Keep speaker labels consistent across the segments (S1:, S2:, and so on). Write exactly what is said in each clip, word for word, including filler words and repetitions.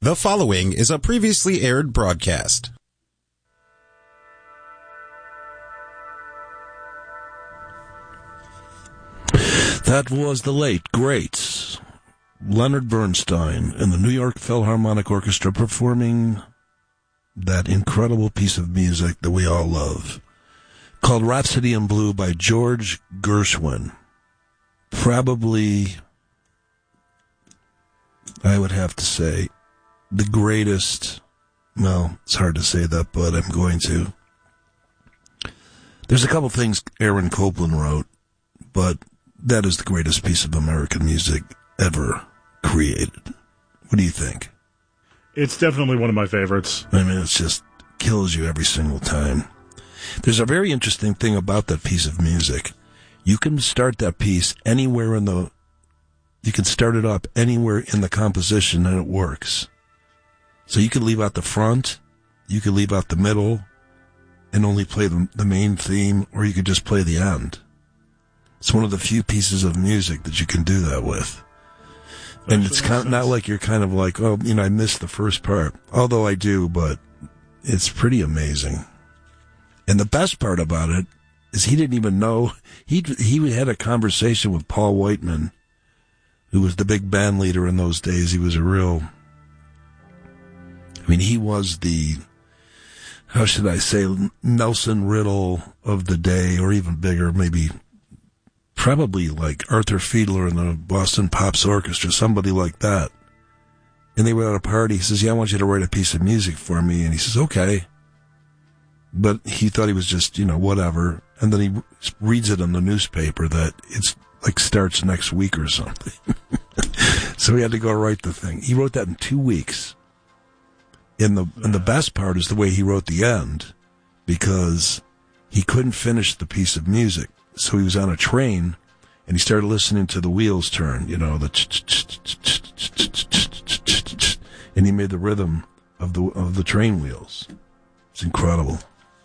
S1: The following is a previously aired broadcast.
S2: That was the late, great Leonard Bernstein and the New York Philharmonic Orchestra performing that incredible piece of music that we all love, called Rhapsody in Blue by George Gershwin. Probably, I would have to say, the greatest, well, it's hard to say that, but I'm going to. There's a couple things Aaron Copland wrote, but that is the greatest piece of American music ever created. What do you think?
S3: It's definitely one of my favorites.
S2: I mean, it just kills you every single time. There's a very interesting thing about that piece of music. You can start that piece anywhere in the, you can start it up anywhere in the composition and it works. So you can leave out the front, you can leave out the middle, and only play the, the main theme, or you could just play the end. It's one of the few pieces of music that you can do that with. And it's kind of not like you're kind of like, oh, you know, I missed the first part. Although I do, but it's pretty amazing. And the best part about it is he didn't even know. He he had a conversation with Paul Whiteman, who was the big band leader in those days. He was a real, I mean, he was the, how should I say, Nelson Riddle of the day, or even bigger, maybe probably like Arthur Fiedler in the Boston Pops Orchestra, somebody like that. And they were at a party. He says, yeah, I want you to write a piece of music for me. And he says, okay. But he thought he was just, you know, whatever. And then he reads it in the newspaper that it's like starts next week or something. So he had to go write the thing. He wrote that in two weeks. And the, and the best part is the way he wrote the end, because he couldn't finish the piece of music. So he was on a train, and he started listening to the wheels turn, you know, the and he made the rhythm of the of the train wheels. It's incredible.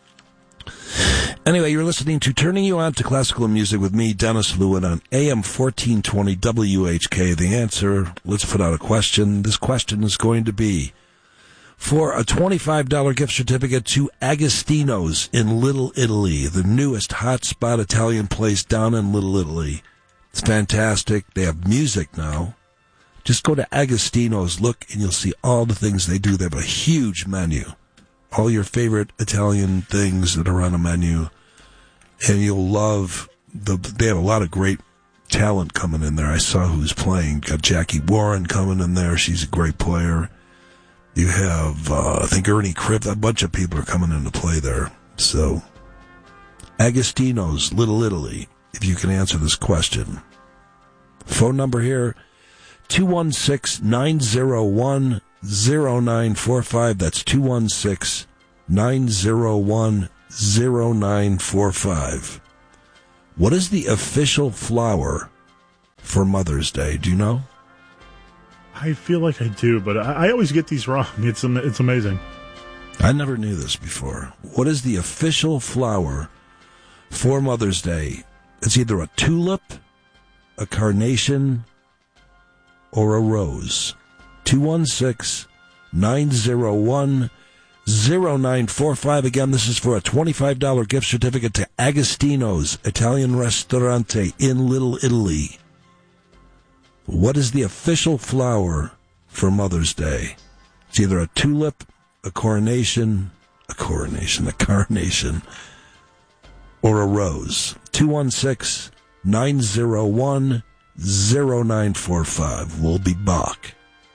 S2: Anyway, you're listening to Turning You On to Classical Music with me, Dennis Lewin, on A M fourteen twenty W H K. The answer, let's put out a question. This question is going to be, for a twenty-five dollars gift certificate to Agostino's in Little Italy, the newest hotspot Italian place down in Little Italy. It's fantastic. They have music now. Just go to Agostino's, look, and you'll see all the things they do. They have a huge menu. All your favorite Italian things that are on a menu. And you'll love, the. they have a lot of great talent coming in there. I saw who's playing. Got Jackie Warren coming in there. She's a great player. You have, uh, I think, Ernie Cribb. A bunch of people are coming in to play there. So, Agostino's, Little Italy, if you can answer this question. Phone number here, two one six, nine zero one, zero nine four five. That's two one six, nine zero one, zero nine four five. What is the official flower for Mother's Day? Do you know?
S3: I feel like I do, but I, I always get these wrong. It's it's amazing.
S2: I never knew this before. What is the official flower for Mother's Day? It's either a tulip, a carnation, or a rose. two one six, nine zero one, zero nine four five. Again, this is for a twenty-five dollars gift certificate to Agostino's Italian Ristorante in Little Italy. What is the official flower for Mother's Day? It's either a tulip, a coronation, a coronation, a carnation, or a rose. two one six, nine zero one, zero nine four five. We'll be back.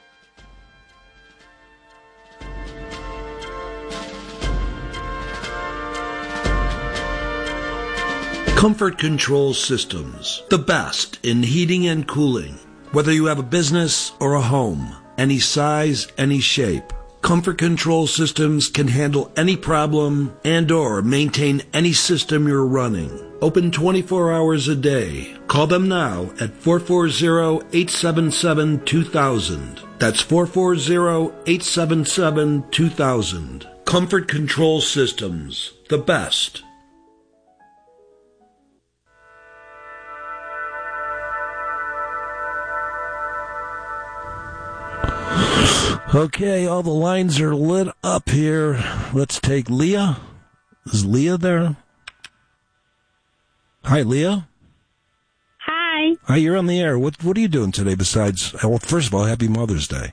S2: Comfort Control Systems, the best in heating and cooling. Whether you have a business or a home, any size, any shape, Comfort Control Systems can handle any problem and or maintain any system you're running. Open twenty-four hours a day. Call them now at four four zero, eight seven seven, two thousand. That's four four zero, eight seven seven, two thousand. Comfort Control Systems, the best. Okay, all the lines are lit up here. Let's take Leah. Is Leah there? Hi, Leah.
S4: Hi.
S2: Hi, you're on the air. What What are you doing today besides... Well, first of all, happy Mother's Day.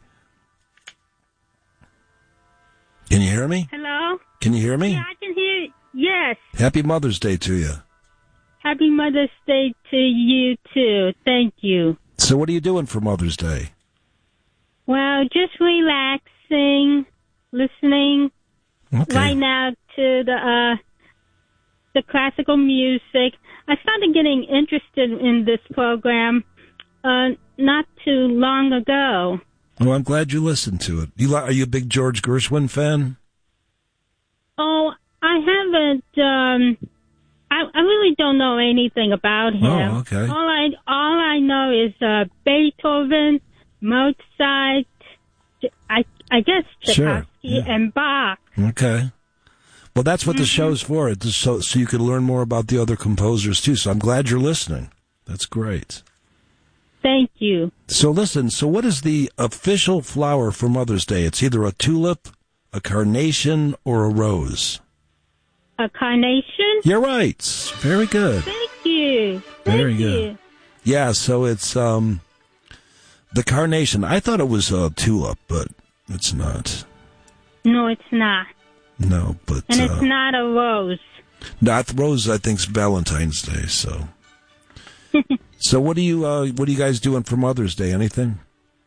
S2: Can you hear me?
S4: Hello?
S2: Can you hear me?
S4: Yeah, I can hear you. Yes.
S2: Happy Mother's Day to you.
S4: Happy Mother's Day to you, too. Thank you.
S2: So what are you doing for Mother's Day?
S4: Well, just relaxing, listening
S2: Okay.
S4: right now to the uh, the classical music. I started getting interested in this program uh, not too long ago.
S2: Well, I'm glad you listened to it. You li- Are you a big George Gershwin fan?
S4: Oh, I haven't. Um, I, I really don't know anything about him.
S2: Oh, okay.
S4: All I all I know is uh, Beethoven, Mozart, I I guess Tchaikovsky
S2: Sure, yeah.
S4: and Bach.
S2: Okay. Well, that's what the show's for. It's just so so you can learn more about the other composers too. So I'm glad you're listening. That's great.
S4: Thank you.
S2: So listen. So what is the official flower for Mother's Day? It's either a tulip, a carnation, or a rose.
S4: A carnation?
S2: You're right. Very good.
S4: Thank you. Thank
S2: Very
S4: you.
S2: good. Yeah. So it's um the carnation. I thought it was a tulip, but it's not.
S4: No, it's not.
S2: No, but
S4: And
S2: uh,
S4: it's not a rose.
S2: not rose. I think's Valentine's Day. So. So what are you uh, what are you guys doing for Mother's Day? Anything?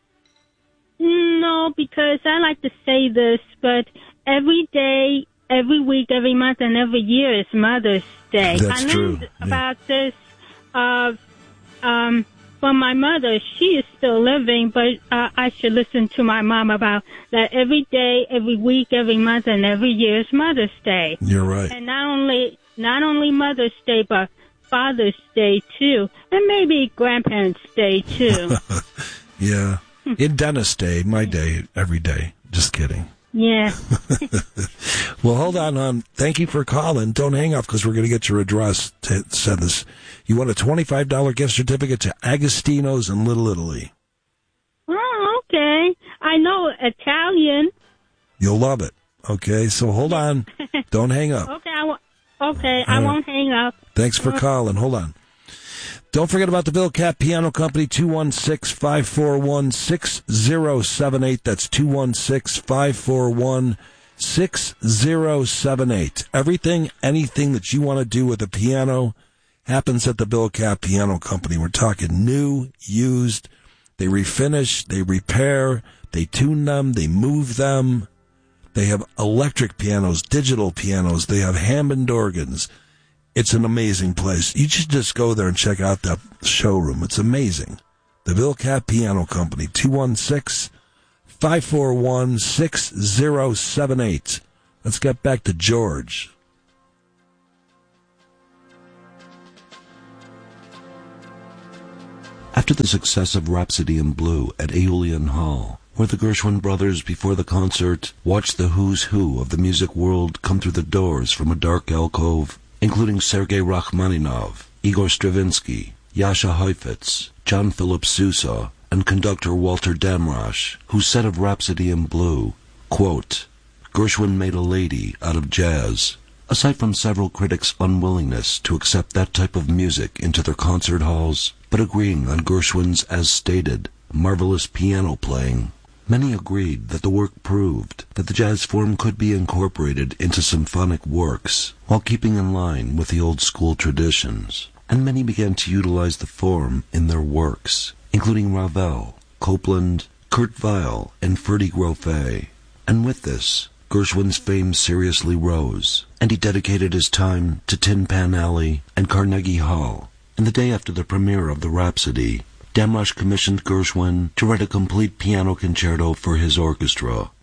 S4: No, because I like to say this, but every day, every week, every month, and every year is Mother's Day.
S2: That's
S4: I
S2: true,
S4: learned
S2: yeah.
S4: about this uh, um, from my mother. She is still living, but uh, I should listen to my mom about that every day, every week, every month, and every year is Mother's Day.
S2: You're right.
S4: And not only not only Mother's Day, but Father's Day, too. And maybe Grandparents' Day, too.
S2: Yeah. In Dentist Day, my day, every day. Just kidding.
S4: Yeah.
S2: Well, hold on, hon. Thank you for calling. Don't hang up because we're going to get your address to send this. You want a twenty-five dollars gift certificate to Agostino's in Little Italy.
S4: Oh, okay. I know Italian.
S2: You'll love it. Okay, so hold on. Don't hang up.
S4: Okay, I w- okay, I
S2: All right.
S4: won't hang up.
S2: Thanks for calling. Hold on. Don't forget about the Bill Cap Piano Company, two one six, five four one, six zero seven eight. That's two one six, five four one, six zero seven eight. Everything, anything that you want to do with a piano happens at the Bill Cap Piano Company. We're talking new, used. They refinish, they repair, they tune them, they move them. They have electric pianos, digital pianos. They have Hammond organs. It's an amazing place. You should just go there and check out that showroom. It's amazing. The Bill Cap Piano Company, two one six, five four one, six zero seven eight. Let's get back to George.
S5: After the success of Rhapsody in Blue at Aeolian Hall, where the Gershwin brothers, before the concert, watched the who's who of the music world come through the doors from a dark alcove, including Sergei Rachmaninoff, Igor Stravinsky, Jascha Heifetz, John Philip Sousa, and conductor Walter Damrosch, who said of Rhapsody in Blue, quote, Gershwin made a lady out of jazz. Aside from several critics' unwillingness to accept that type of music into their concert halls, but agreeing on Gershwin's, as stated, marvelous piano playing, many agreed that the work proved that the jazz form could be incorporated into symphonic works while keeping in line with the old-school traditions, and many began to utilize the form in their works, including Ravel, Copland, Kurt Weill, and Ferdy Grofé. And with this, Gershwin's fame seriously rose, and he dedicated his time to Tin Pan Alley and Carnegie Hall. And the day after the premiere of the Rhapsody, Damrosch commissioned Gershwin to write a complete piano concerto for his orchestra,